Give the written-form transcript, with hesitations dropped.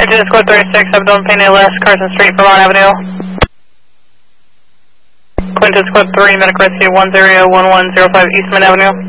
Quinton Squad 36, Abdon Payne LS, Carson Street, Vermont Avenue. Quinton Squad 3, Medic Rescue 101105 Eastman Avenue.